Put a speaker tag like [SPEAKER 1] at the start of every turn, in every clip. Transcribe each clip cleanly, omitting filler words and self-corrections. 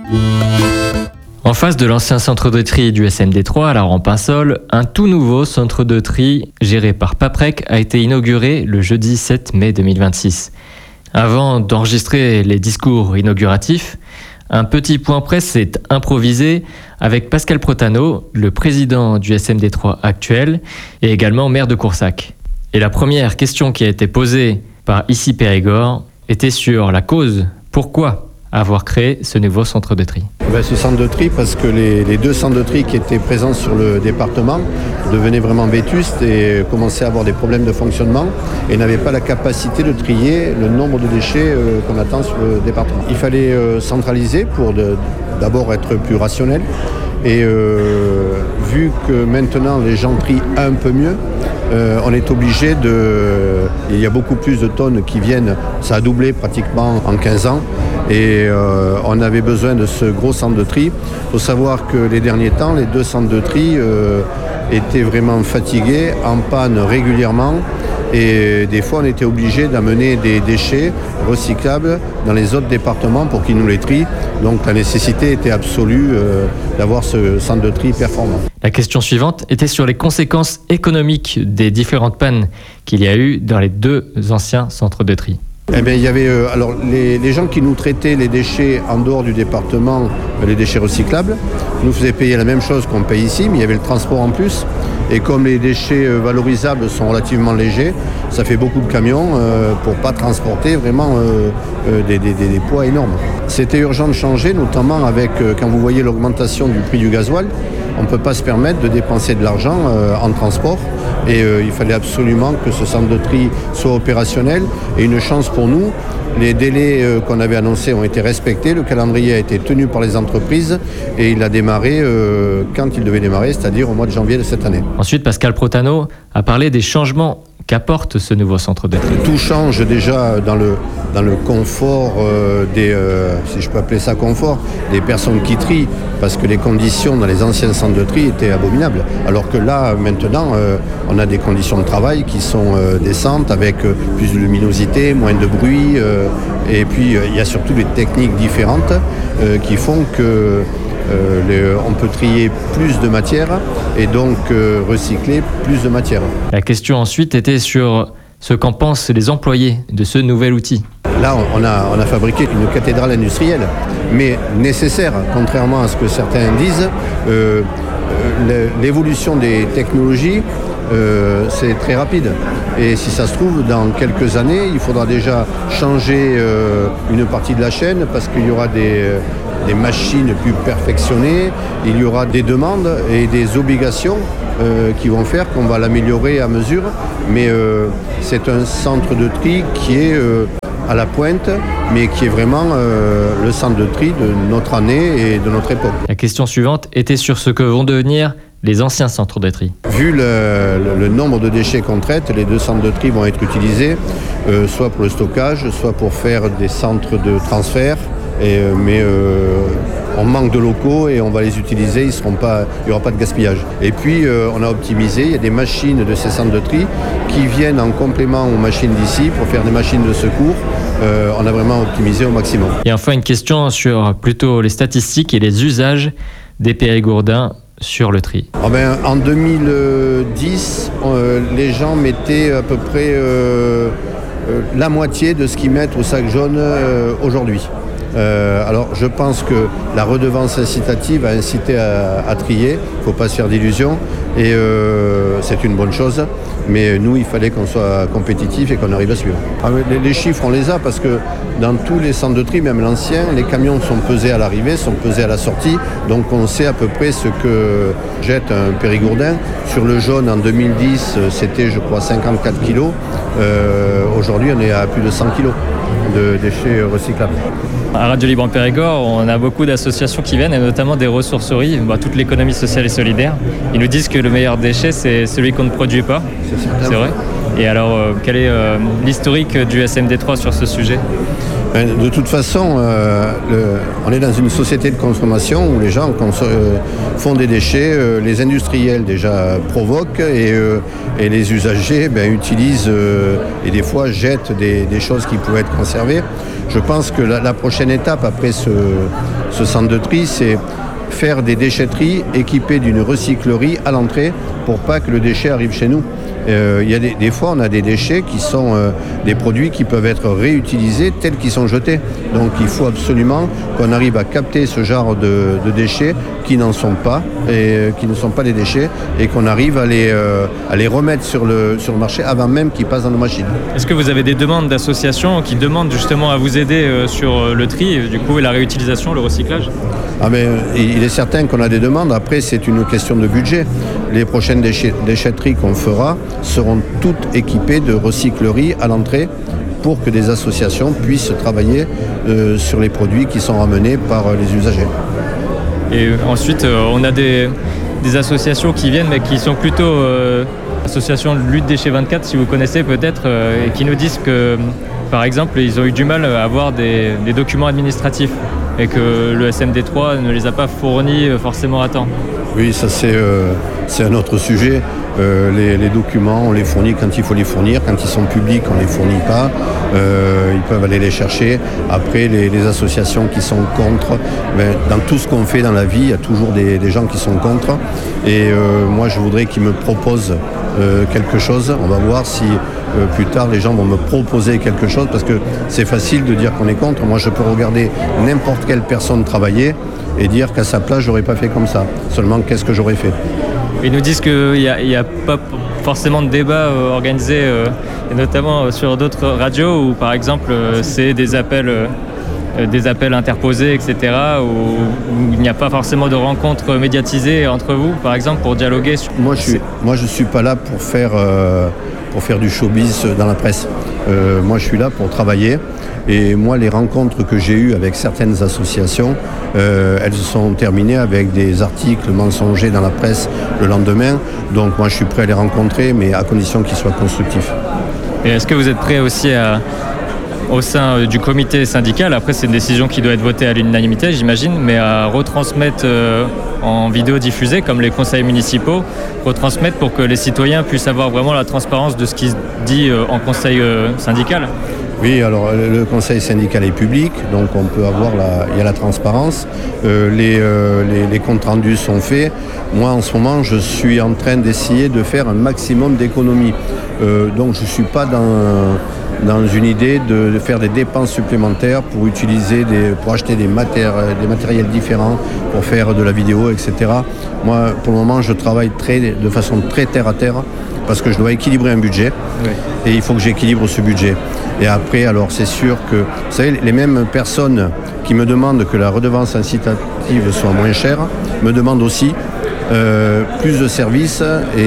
[SPEAKER 1] En face de l'ancien centre de tri du SMD3 à la Rampe-Pinsol, un tout nouveau centre de tri géré par Paprec a été inauguré le jeudi 7 mai 2026. Avant d'enregistrer les discours inauguratifs, un petit point presse est improvisé avec Pascal Protano, le président du SMD3 actuel et également maire de Coursac. Et la première question qui a été posée par Ici Périgord était sur la cause. Pourquoi avoir créé ce nouveau centre de tri?
[SPEAKER 2] Ce centre de tri, parce que les deux centres de tri qui étaient présents sur le département devenaient vraiment vétustes et commençaient à avoir des problèmes de fonctionnement et n'avaient pas la capacité de trier le nombre de déchets qu'on attend sur le département. Il fallait centraliser pour d'abord être plus rationnel et vu que maintenant les gens trient un peu mieux, on est obligé il y a beaucoup plus de tonnes qui viennent, ça a doublé pratiquement en 15 ans. Et on avait besoin de ce gros centre de tri. Il faut savoir que les derniers temps, les deux centres de tri étaient vraiment fatigués, en panne régulièrement. Et des fois, on était obligé d'amener des déchets recyclables dans les autres départements pour qu'ils nous les trient. Donc la nécessité était absolue d'avoir ce centre de tri performant.
[SPEAKER 1] La question suivante était sur les conséquences économiques des différentes pannes qu'il y a eu dans les deux anciens centres de tri.
[SPEAKER 2] Eh bien, il y avait alors les gens qui nous traitaient les déchets en dehors du département, les déchets recyclables, nous faisaient payer la même chose qu'on paye ici, mais il y avait le transport en plus. Et comme les déchets valorisables sont relativement légers, ça fait beaucoup de camions pour pas transporter vraiment des poids énormes. C'était urgent de changer, notamment avec quand vous voyez l'augmentation du prix du gasoil. On ne peut pas se permettre de dépenser de l'argent en transport et il fallait absolument que ce centre de tri soit opérationnel. Et une chance pour nous, les délais qu'on avait annoncés ont été respectés, le calendrier a été tenu par les entreprises et il a démarré quand il devait démarrer, c'est-à-dire au mois de janvier de cette année.
[SPEAKER 1] Ensuite, Pascal Protano a parlé des changements qu'apporte ce nouveau centre de tri.
[SPEAKER 2] Tout change déjà dans le confort si je peux appeler ça confort, des personnes qui trient, parce que les conditions dans les anciens centres de tri étaient abominables. Alors que là, maintenant, on a des conditions de travail qui sont décentes, avec plus de luminosité, moins de bruit, et puis il y a surtout des techniques différentes qui font que on peut trier plus de matière et donc recycler plus de matière.
[SPEAKER 1] La question ensuite était sur ce qu'en pensent les employés de ce nouvel outil.
[SPEAKER 2] Là, on a fabriqué une cathédrale industrielle, mais nécessaire, contrairement à ce que certains disent. L'évolution des technologies, c'est très rapide. Et si ça se trouve, dans quelques années, il faudra déjà changer une partie de la chaîne parce qu'il y aura des machines plus perfectionnées, il y aura des demandes et des obligations qui vont faire qu'on va l'améliorer à mesure. Mais c'est un centre de tri qui est à la pointe, mais qui est vraiment le centre de tri de notre année et de notre époque.
[SPEAKER 1] La question suivante était sur ce que vont devenir les anciens centres de tri.
[SPEAKER 2] Vu le nombre de déchets qu'on traite, les deux centres de tri vont être utilisés soit pour le stockage, soit pour faire des centres de transfert. Mais on manque de locaux et on va les utiliser, il n'y aura pas de gaspillage. Et puis on a optimisé, il y a des machines de ces centres de tri qui viennent en complément aux machines d'ici pour faire des machines de secours. On a vraiment optimisé au maximum.
[SPEAKER 1] Et enfin une question sur plutôt les statistiques et les usages des Périgourdins sur le tri.
[SPEAKER 2] En 2010, les gens mettaient à peu près la moitié de ce qu'ils mettent au sac jaune aujourd'hui. Alors je pense que la redevance incitative a incité à trier, il ne faut pas se faire d'illusions et c'est une bonne chose, mais nous il fallait qu'on soit compétitif et qu'on arrive à suivre. Les chiffres on les a parce que dans tous les centres de tri, même l'ancien, les camions sont pesés à l'arrivée, sont pesés à la sortie, donc on sait à peu près ce que jette un Périgourdin. Sur le jaune en 2010 c'était je crois 54 kilos, aujourd'hui on est à plus de 100 kilos de déchets recyclables.
[SPEAKER 1] À Radio Libre en Périgord, on a beaucoup d'associations qui viennent, et notamment des ressourceries, toute l'économie sociale et solidaire. Ils nous disent que le meilleur déchet, c'est celui qu'on ne produit pas.
[SPEAKER 2] C'est
[SPEAKER 1] vrai. Et alors, quel est l'historique du SMD3 sur ce sujet ?
[SPEAKER 2] De toute façon, on est dans une société de consommation où les gens font des déchets, les industriels déjà provoquent et les usagers utilisent et des fois jettent des choses qui pouvaient être conservées. Je pense que la prochaine étape après ce centre de tri, c'est faire des déchetteries équipées d'une recyclerie à l'entrée pour pas que le déchet arrive chez nous. Il y a des fois, on a des déchets qui sont des produits qui peuvent être réutilisés tels qu'ils sont jetés. Donc il faut absolument qu'on arrive à capter ce genre de déchets qui n'en sont pas et qui ne sont pas des déchets et qu'on arrive à les remettre sur le marché avant même qu'ils passent dans nos machines.
[SPEAKER 3] Est-ce que vous avez des demandes d'associations qui demandent justement à vous aider sur le tri du coup, et la réutilisation, le recyclage ?
[SPEAKER 2] Il est certain qu'on a des demandes. Après, c'est une question de budget. Les prochaines déchetteries qu'on fera seront toutes équipées de recycleries à l'entrée pour que des associations puissent travailler sur les produits qui sont ramenés par les usagers.
[SPEAKER 3] Et ensuite, on a des associations qui viennent, mais qui sont plutôt associations de lutte déchets 24, si vous connaissez peut-être, et qui nous disent que, par exemple, ils ont eu du mal à avoir des documents administratifs et que le SMD3 ne les a pas fournis forcément à temps.
[SPEAKER 2] Oui, ça c'est un autre sujet. Les documents, on les fournit quand il faut les fournir. Quand ils sont publics, on ne les fournit pas. Ils peuvent aller les chercher. Après, les associations qui sont contre, dans tout ce qu'on fait dans la vie, il y a toujours des gens qui sont contre. Et moi, je voudrais qu'ils me proposent quelque chose. On va voir si plus tard, les gens vont me proposer quelque chose, parce que c'est facile de dire qu'on est contre. Moi, je peux regarder n'importe quelle personne travailler et dire qu'à sa place, j'aurais pas fait comme ça. Seulement, qu'est-ce que j'aurais fait ?
[SPEAKER 3] Ils nous disent qu'il n'y a pas forcément de débat organisé, et notamment sur d'autres radios où, par exemple, c'est des appels interposés, etc., où il n'y a pas forcément de rencontres médiatisées entre vous, par exemple, pour dialoguer.
[SPEAKER 2] Moi, je suis pas là pour faire du showbiz dans la presse. Moi, je suis là pour travailler. Et moi, les rencontres que j'ai eues avec certaines associations, elles se sont terminées avec des articles mensongers dans la presse le lendemain. Donc moi, je suis prêt à les rencontrer, mais à condition qu'ils soient constructifs.
[SPEAKER 3] Et est-ce que vous êtes prêt aussi au sein du comité syndical, après c'est une décision qui doit être votée à l'unanimité, j'imagine, mais à retransmettre en vidéo diffusée, comme les conseils municipaux, retransmettre pour que les citoyens puissent avoir vraiment la transparence de ce qui se dit en conseil syndical ?
[SPEAKER 2] Oui, alors le conseil syndical est public, donc on peut avoir il y a la transparence. Les comptes rendus sont faits. Moi, en ce moment, je suis en train d'essayer de faire un maximum d'économies. Donc, je ne suis pas dans une idée de faire des dépenses supplémentaires pour acheter des matériels différents, pour faire de la vidéo, etc. Moi, pour le moment, je travaille de façon très terre à terre, parce que je dois équilibrer un budget, oui. Et il faut que j'équilibre ce budget. Et après, alors c'est sûr que, vous savez, les mêmes personnes qui me demandent que la redevance incitative soit moins chère, me demandent aussi plus de services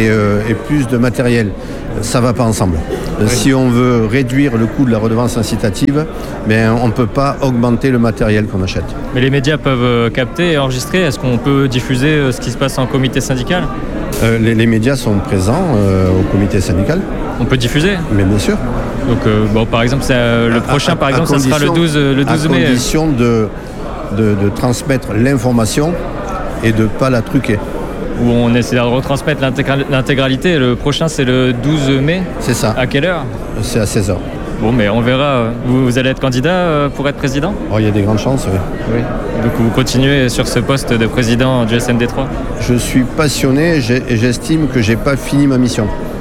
[SPEAKER 2] et plus de matériel. Ça ne va pas ensemble. Oui. Si on veut réduire le coût de la redevance incitative, on ne peut pas augmenter le matériel qu'on achète.
[SPEAKER 3] Mais les médias peuvent capter et enregistrer. Est-ce qu'on peut diffuser ce qui se passe en comité syndical ?
[SPEAKER 2] Les médias sont présents au comité syndical.
[SPEAKER 3] On peut diffuser ?
[SPEAKER 2] Mais bien sûr.
[SPEAKER 3] Donc, par exemple, le prochain, par exemple, ça sera le 12 mai.
[SPEAKER 2] À condition de transmettre l'information et de ne pas la truquer.
[SPEAKER 3] Où on essaie de retransmettre l'intégralité. Le prochain, c'est le 12 mai.
[SPEAKER 2] C'est ça.
[SPEAKER 3] À quelle heure ?
[SPEAKER 2] C'est à 16h.
[SPEAKER 3] Bon, mais on verra. Vous allez être candidat pour être président ?
[SPEAKER 2] Il y a des grandes chances, oui.
[SPEAKER 3] Donc vous continuez sur ce poste de président du SMD3 ?
[SPEAKER 2] Je suis passionné et j'estime que je n'ai pas fini ma mission.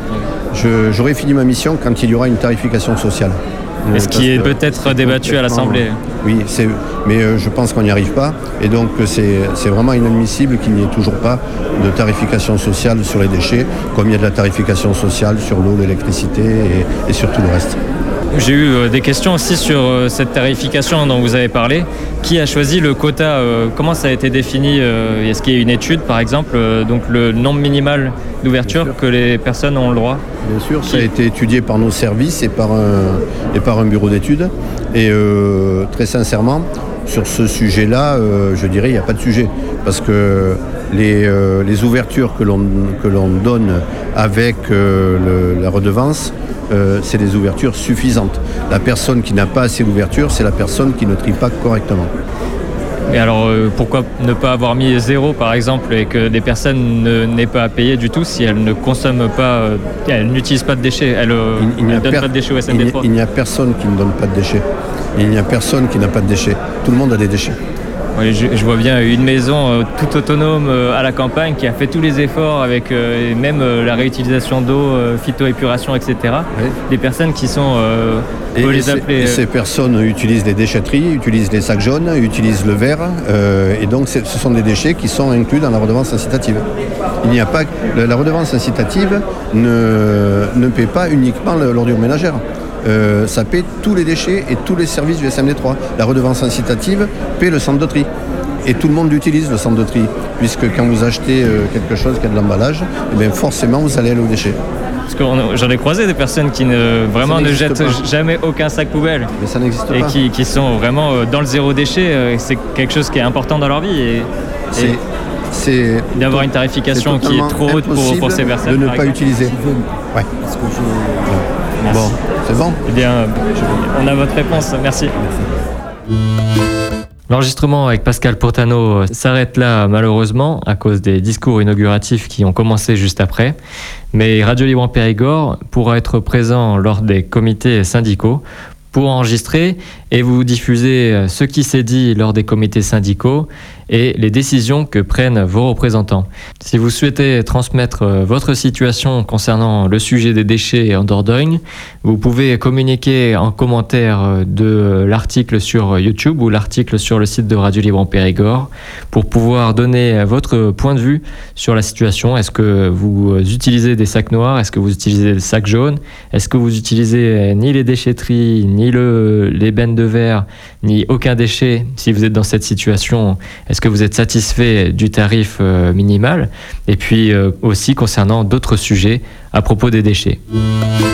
[SPEAKER 2] J'aurai fini ma mission quand il y aura une tarification sociale.
[SPEAKER 3] Et ce qui est peut-être débattu à l'Assemblée.
[SPEAKER 2] Oui, mais je pense qu'on n'y arrive pas. Et donc c'est vraiment inadmissible qu'il n'y ait toujours pas de tarification sociale sur les déchets, comme il y a de la tarification sociale sur l'eau, l'électricité et sur tout le reste.
[SPEAKER 3] J'ai eu des questions aussi sur cette tarification dont vous avez parlé. Qui a choisi le quota ? Comment ça a été défini ? Est-ce qu'il y a une étude, par exemple, donc le nombre minimal d'ouverture que les personnes ont le droit ?
[SPEAKER 2] Bien sûr, ça a été étudié par nos services et par un bureau d'études. Et très sincèrement, sur ce sujet-là, je dirais il n'y a pas de sujet. Parce que les ouvertures que l'on donne avec la redevance c'est des ouvertures suffisantes. La personne qui n'a pas assez d'ouverture, c'est la personne qui ne trie pas correctement.
[SPEAKER 3] Et alors, pourquoi ne pas avoir mis 0 par exemple et que des personnes n'aient pas à payer du tout si elles ne consomment pas, elles n'utilisent pas de déchets, elles ne donnent pas de déchets au SMD3?
[SPEAKER 2] Il n'y a personne qui ne donne pas de déchets. Il n'y a personne qui n'a pas de déchets. Tout le monde a des déchets.
[SPEAKER 3] Oui, je vois bien une maison toute autonome à la campagne qui a fait tous les efforts avec même la réutilisation d'eau, phytoépuration, etc. Oui. Des personnes qui sont,
[SPEAKER 2] ces personnes utilisent les déchetteries, utilisent les sacs jaunes, utilisent le verre, et donc ce sont des déchets qui sont inclus dans la redevance incitative. Il n'y a pas la redevance incitative ne paie pas uniquement l'ordure ménagère. Ça paie tous les déchets et tous les services du SMD3. La redevance incitative paie le centre de tri. Et tout le monde utilise le centre de tri, puisque quand vous achetez quelque chose qui a de l'emballage, eh bien forcément vous allez aller aux déchets.
[SPEAKER 3] Parce que j'en ai croisé des personnes qui ne jettent jamais aucun sac poubelle.
[SPEAKER 2] Mais ça n'existe pas.
[SPEAKER 3] Et qui sont vraiment dans le zéro déchet. C'est quelque chose qui est important dans leur vie. Et d'avoir une tarification qui est trop haute pour ces personnes.
[SPEAKER 2] De ne pas utiliser. Ouais. Bon, c'est bon.
[SPEAKER 3] Eh bien, on a votre réponse. Merci.
[SPEAKER 1] L'enregistrement avec Pascal Portano s'arrête là malheureusement à cause des discours inauguratifs qui ont commencé juste après. Mais Radio Libre en Périgord pourra être présent lors des comités syndicaux pour enregistrer et vous diffuser ce qui s'est dit lors des comités syndicaux et les décisions que prennent vos représentants. Si vous souhaitez transmettre votre situation concernant le sujet des déchets en Dordogne, vous pouvez communiquer en commentaire de l'article sur YouTube ou l'article sur le site de Radio Libre en Périgord pour pouvoir donner votre point de vue sur la situation. Est-ce que vous utilisez des sacs noirs? Est-ce que vous utilisez des sacs jaunes? Est-ce que vous utilisez ni les déchetteries, ni les bennes de verre, ni aucun déchet? Si vous êtes dans cette situation, est-ce que vous êtes satisfait du tarif minimal? Et puis aussi concernant d'autres sujets à propos des déchets.